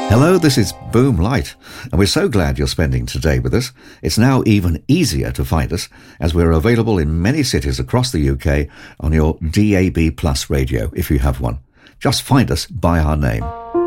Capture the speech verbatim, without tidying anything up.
Hello, this is Boom Light, and we're so glad you're spending today with us. It's now even easier to find us, as we're available in many cities across the U K on your D A B Plus radio, if you have one. Just find us by our name.